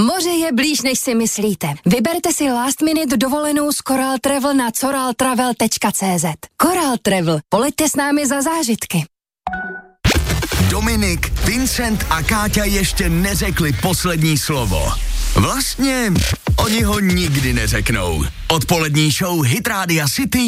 Moře je blíž, než si myslíte. Vyberte si last minute dovolenou z Coral Travel na coraltravel.cz. Coral Travel. Poleďte s námi za zážitky. Dominik, Vincent a Káťa ještě neřekli poslední slovo. Vlastně oni ho nikdy neřeknou. Odpolední show Hit Rádia City